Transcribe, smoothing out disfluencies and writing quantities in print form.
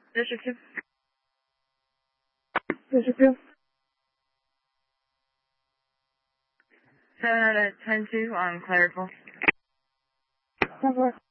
District 2. District 2. 7 out of 10-2 on clerical. 10-4.